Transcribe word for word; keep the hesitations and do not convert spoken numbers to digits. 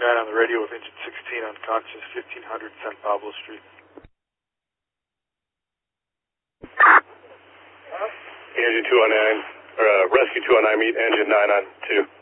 nine on the radio with engine sixteen unconscious, fifteen hundred San Pablo Street. Engine two oh nine, or uh, rescue two oh nine, meet engine nine on two.